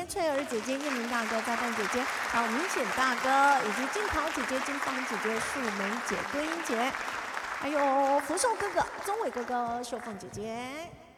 姐、翠儿姐姐、叶明大哥、炸弹姐姐，还有明显大哥，以及金桃姐姐、金芳姐姐、树梅姐、多英姐，还有福寿哥哥、钟伟哥哥、秀凤姐姐。